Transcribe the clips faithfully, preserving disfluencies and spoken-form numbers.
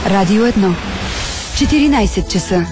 Радио едно. четиринайсет часа.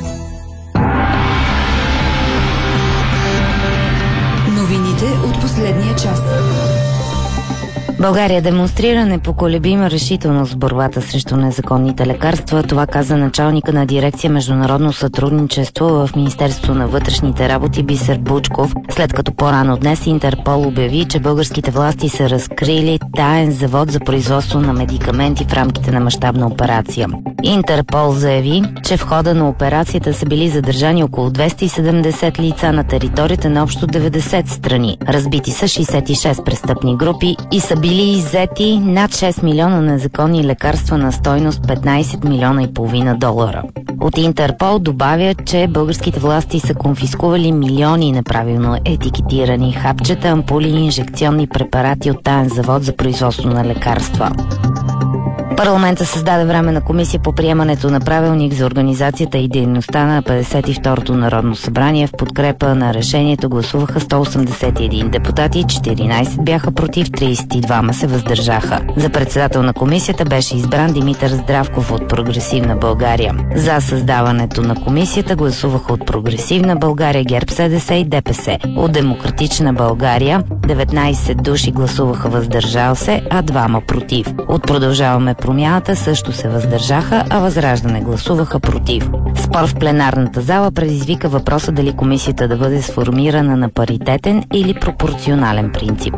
Новините от последния час. България демонстрира непоколебима решителност в борбата срещу незаконните лекарства. Това каза началника на дирекция Международно сътрудничество в Министерството на вътрешните работи Бисер Бучков, след като по-рано днес Интерпол обяви, че българските власти са разкрили таен завод за производство на медикаменти в рамките на мащабна операция. Интерпол заяви, че в хода на операцията са били задържани около двеста и седемдесет лица на територията на общо деветдесет страни. Разбити са шейсет и шест престъпни групи и са били иззети над шест милиона незаконни лекарства на стойност петнайсет милиона и половина долара. От Интерпол добавя, че българските власти са конфискували милиони неправилно етикетирани хапчета, ампули и инжекционни препарати от таен завод за производство на лекарства. Парламентът създаде временна комисия по приемането на правилник за организацията и дейността на петдесет и второто Народно събрание. В подкрепа на решението гласуваха сто осемдесет и един депутати, четиринайсет бяха против, трийсет и двама се въздържаха. За председател на комисията беше избран Димитър Здравков от Прогресивна България. За създаването на комисията гласуваха от Прогресивна България, ГЕРБ-СДС и ДПС. От Демократична България деветнайсет души гласуваха въздържал се, а двама против. От Продължаваме Промяната също се въздържаха, а Възраждане гласуваха против. Спор в пленарната зала предизвика въпроса дали комисията да бъде сформирана на паритетен или пропорционален принцип.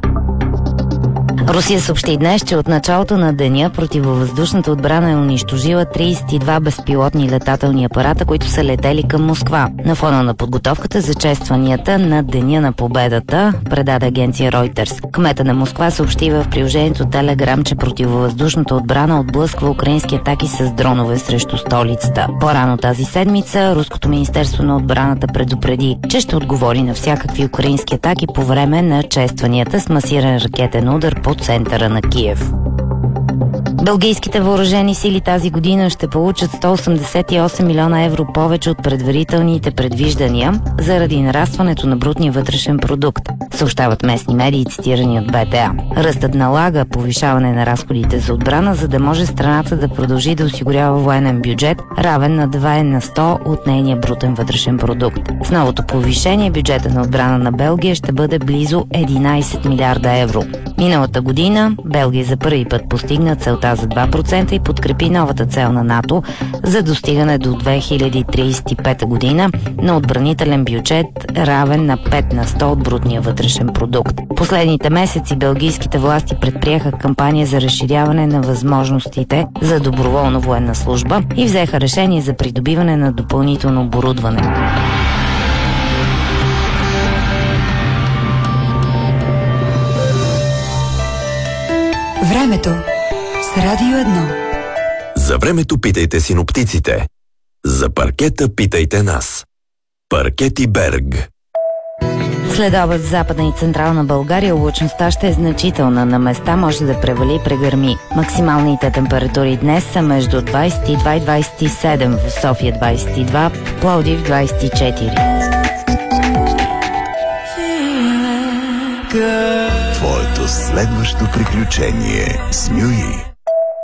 Русия съобщи днес, че от началото на деня противовъздушната отбрана е унищожила трийсет и два безпилотни летателни апарата, които са летели към Москва. На фона на подготовката за честванията на Деня на победата, предаде агенция Reuters. Кмета на Москва съобщи в приложението Telegram, че противовъздушната отбрана отблъсква украински атаки с дронове срещу столицата. По-рано тази седмица Руското министерство на отбраната предупреди, че ще отговори на всякакви украински атаки по време на честванията с масиран ракетен удар по центъра на Киев. Белгийските въоръжени сили тази година ще получат сто осемдесет и осем милиона евро повече от предварителните предвиждания заради нарастването на брутния вътрешен продукт, съобщават местни медии, цитирани от Б Т А. Ръстът налага повишаване на разходите за отбрана, за да може страната да продължи да осигурява военен бюджет, равен на два на сто от нейния брутен вътрешен продукт. С новото повишение бюджета на отбрана на Белгия ще бъде близо единайсет милиарда евро. Миналата година Белгия за първи път постигна целта за два процента и подкрепи новата цел на НАТО за достигане до две хиляди трийсет и пета година на отбранителен бюджет, равен на пет на сто от брутния вътрешен продукт. Последните месеци белгийските власти предприеха кампания за разширяване на възможностите за доброволна военна служба и взеха решение за придобиване на допълнително оборудване. Времето с Радио едно. За времето питайте синоптиците. За паркета питайте нас. Паркети Берг. Следобед в Западна и Централна България облачността ще е значителна. На места може да превали и прегърми. Максималните температури днес са между двайсет и два и двайсет и седем, в София двайсет и два, в Пловдив двайсет и четири. Твоето следващо приключение с Нюи.